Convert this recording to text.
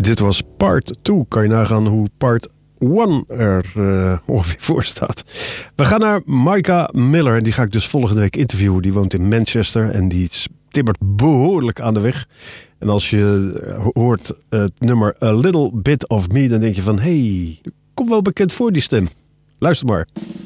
Dit was part 2. Kan je nagaan hoe part 1 er ongeveer voor staat. We gaan naar Maika Miller. En die ga ik dus volgende week interviewen. Die woont in Manchester. En die timmert behoorlijk aan de weg. En als je hoort het nummer A Little Bit of Me. Dan denk je van, hey, komt wel bekend voor die stem. Luister maar.